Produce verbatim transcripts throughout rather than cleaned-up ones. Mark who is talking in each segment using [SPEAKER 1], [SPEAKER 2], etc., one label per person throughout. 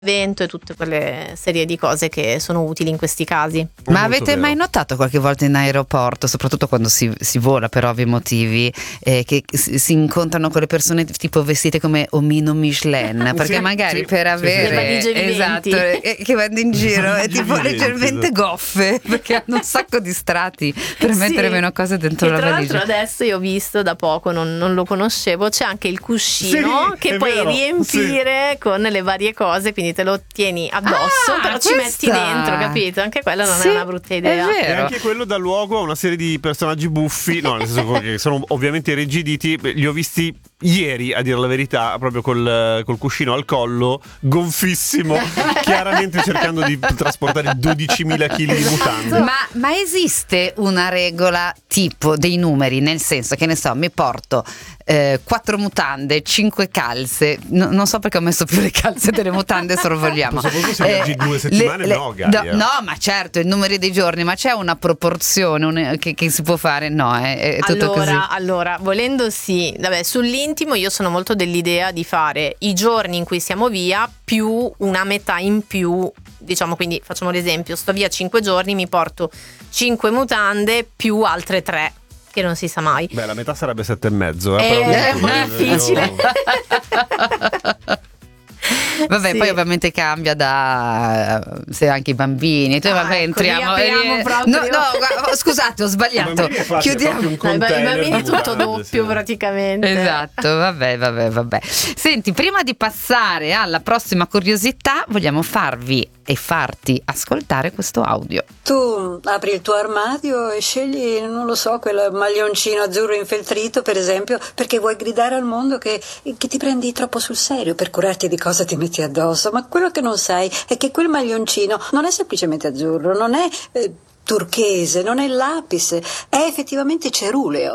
[SPEAKER 1] vento e tutte quelle serie di cose che sono utili in questi casi.
[SPEAKER 2] Ma avete mai notato qualche volta in aeroporto, soprattutto quando si, si vola per ovvi motivi, eh, che si, si incontrano con le persone tipo vestite come omino Michelin, perché
[SPEAKER 3] sì,
[SPEAKER 2] magari
[SPEAKER 3] sì,
[SPEAKER 2] per avere
[SPEAKER 1] le valigie
[SPEAKER 2] esatto,
[SPEAKER 1] viventi.
[SPEAKER 2] eh, che vanno in giro e tipo
[SPEAKER 3] viventi,
[SPEAKER 2] leggermente
[SPEAKER 3] esatto.
[SPEAKER 2] goffe, perché hanno un sacco di strati per
[SPEAKER 1] Sì.
[SPEAKER 2] mettere meno cose dentro
[SPEAKER 1] E
[SPEAKER 2] la
[SPEAKER 1] tra
[SPEAKER 2] valigia.
[SPEAKER 1] l'altro adesso io ho visto da poco, non, non lo conoscevo, c'è anche il cuscino
[SPEAKER 3] Sì,
[SPEAKER 1] che
[SPEAKER 3] è
[SPEAKER 1] puoi
[SPEAKER 3] vero,
[SPEAKER 1] riempire con le varie cose, quindi te lo tieni addosso,
[SPEAKER 2] Ah,
[SPEAKER 1] però ci metti
[SPEAKER 2] questa-
[SPEAKER 1] dentro, capito? Anche quella non
[SPEAKER 2] Sì,
[SPEAKER 1] è una brutta idea.
[SPEAKER 2] è vero.
[SPEAKER 3] E anche quello dà luogo a una serie di personaggi buffi, no, nel senso che sono ovviamente irrigiditi. Li ho visti ieri, a dire la verità, proprio col, col cuscino al collo, gonfissimo, chiaramente cercando di trasportare dodicimila chili di mutande.
[SPEAKER 2] Ma, ma esiste una regola tipo dei numeri, nel senso che ne so, mi porto eh, quattro mutande, cinque calze, no, non so perché ho messo più le calze delle mutande, se lo vogliamo.
[SPEAKER 3] A questo punto se viaggi due settimane, no, Gaia.
[SPEAKER 2] no, no, ma certo, i numeri dei giorni, ma c'è una proporzione un- che, che si può fare? No, è, è tutto
[SPEAKER 1] Allora,
[SPEAKER 2] così.
[SPEAKER 1] allora, volendo sì, vabbè, sull'intimo io sono molto dell'idea di fare i giorni in cui siamo via più una metà in più, diciamo, quindi facciamo l'esempio, sto via cinque giorni, mi porto cinque mutande più altre tre, che non si sa mai.
[SPEAKER 3] Beh, la metà sarebbe sette e mezzo, eh,
[SPEAKER 1] Eh,
[SPEAKER 3] però
[SPEAKER 1] è
[SPEAKER 3] io-
[SPEAKER 1] un po'
[SPEAKER 3] io-
[SPEAKER 1] difficile.
[SPEAKER 2] Vabbè,
[SPEAKER 1] Sì.
[SPEAKER 2] poi ovviamente cambia da se anche i bambini. Cioè,
[SPEAKER 1] Ah,
[SPEAKER 2] vabbè,
[SPEAKER 1] ecco,
[SPEAKER 2] entriamo.
[SPEAKER 1] riapriamo
[SPEAKER 2] eh,
[SPEAKER 1] proprio.
[SPEAKER 2] no, no, guarda, scusate, ho
[SPEAKER 3] I
[SPEAKER 2] sbagliato.
[SPEAKER 3] bambini, infatti, è
[SPEAKER 2] Chiudiamo.
[SPEAKER 3] proprio un
[SPEAKER 1] No, i ba- i
[SPEAKER 3] container
[SPEAKER 1] bambini è
[SPEAKER 3] di
[SPEAKER 1] tutto
[SPEAKER 3] mutande,
[SPEAKER 1] doppio
[SPEAKER 3] sì.
[SPEAKER 1] praticamente.
[SPEAKER 2] Esatto, vabbè, vabbè, vabbè. Senti, prima di passare alla prossima curiosità, vogliamo farvi e farti ascoltare questo audio.
[SPEAKER 4] Tu apri il tuo armadio e scegli, non lo so, quel maglioncino azzurro infeltrito, per esempio, perché vuoi gridare al mondo che, che ti prendi troppo sul serio per curarti di cosa ti metti addosso. Ma quello che non sai è che quel maglioncino non è semplicemente azzurro, non è eh, turchese, non è lapis, è effettivamente ceruleo.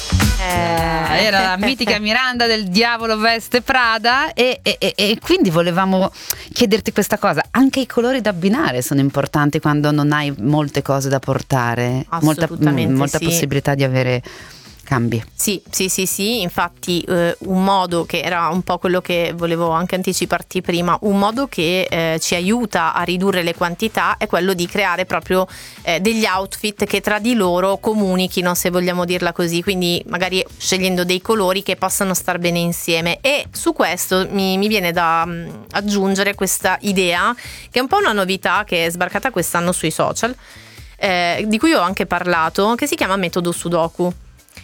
[SPEAKER 2] Eh, era la mitica Miranda del Diavolo Veste Prada e, e- e- e quindi volevamo chiederti questa cosa. Anche i colori da abbinare sono importanti quando non hai molte cose da portare, molta,
[SPEAKER 1] Assolutamente
[SPEAKER 2] mm, molta
[SPEAKER 1] sì.
[SPEAKER 2] possibilità di avere cambi.
[SPEAKER 1] Sì, sì, sì, sì, infatti eh, un modo che era un po' quello che volevo anche anticiparti prima, un modo che eh, ci aiuta a ridurre le quantità è quello di creare proprio eh, degli outfit che tra di loro comunichino, se vogliamo dirla così, quindi magari scegliendo dei colori che possano star bene insieme. E su questo mi, mi viene da mh, aggiungere questa idea, che è un po' una novità che è sbarcata quest'anno sui social, eh, di cui ho anche parlato, che si chiama metodo Sudoku.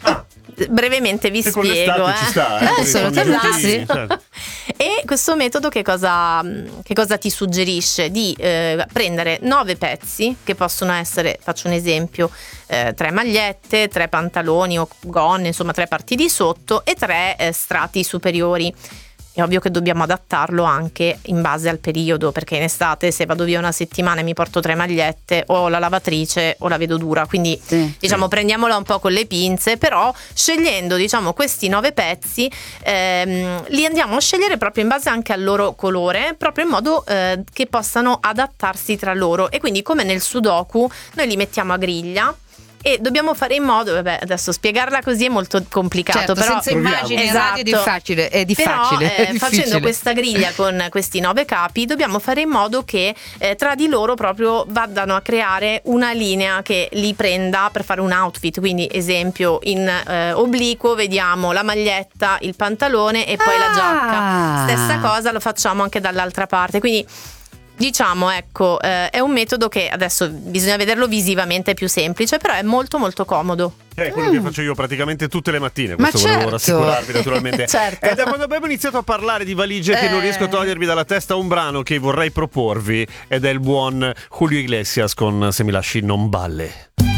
[SPEAKER 1] Brevemente vi
[SPEAKER 3] E con
[SPEAKER 1] spiego,
[SPEAKER 3] l'estate
[SPEAKER 1] eh.
[SPEAKER 3] ci sta, eh,
[SPEAKER 2] Eh,
[SPEAKER 3] con i
[SPEAKER 2] assolutamente
[SPEAKER 3] giochini,
[SPEAKER 2] sì.
[SPEAKER 3] certo.
[SPEAKER 1] E questo metodo che cosa, che cosa ti suggerisce? Di eh, prendere nove pezzi, che possono essere, faccio un esempio, eh, tre magliette, tre pantaloni o gonne, insomma tre parti di sotto e tre eh, strati superiori. È ovvio che dobbiamo adattarlo anche in base al periodo, perché in estate se vado via una settimana e mi porto tre magliette o la lavatrice o la vedo dura, quindi
[SPEAKER 2] Sì.
[SPEAKER 1] diciamo prendiamola un po' con le pinze, però scegliendo diciamo questi nove pezzi ehm, li andiamo a scegliere proprio in base anche al loro colore, proprio in modo eh, che possano adattarsi tra loro. E quindi come nel Sudoku noi li mettiamo a griglia e dobbiamo fare in modo, vabbè, adesso spiegarla così è molto complicato,
[SPEAKER 2] Certo,
[SPEAKER 1] però
[SPEAKER 2] senza immagini in radio è di facile, è di
[SPEAKER 1] però,
[SPEAKER 2] facile,
[SPEAKER 1] eh,
[SPEAKER 2] è difficile.
[SPEAKER 1] facendo questa griglia con questi nove capi dobbiamo fare in modo che eh, tra di loro proprio vadano a creare una linea che li prenda per fare un outfit. Quindi esempio in eh, obliquo vediamo la maglietta, il pantalone e poi la
[SPEAKER 2] Ah.
[SPEAKER 1] giacca. Stessa cosa lo facciamo anche dall'altra parte, quindi diciamo, ecco, eh, è un metodo che adesso bisogna vederlo visivamente, è più semplice, però è molto molto comodo.
[SPEAKER 3] È quello che faccio io praticamente tutte le mattine,
[SPEAKER 2] Ma
[SPEAKER 3] questo volevo
[SPEAKER 2] certo.
[SPEAKER 3] rassicurarvi naturalmente.
[SPEAKER 1] Certo.
[SPEAKER 3] È da quando abbiamo iniziato a parlare di valigie che non
[SPEAKER 2] Eh.
[SPEAKER 3] riesco a togliervi dalla testa un brano che vorrei proporvi ed è il buon Julio Iglesias con Se mi lasci non balle.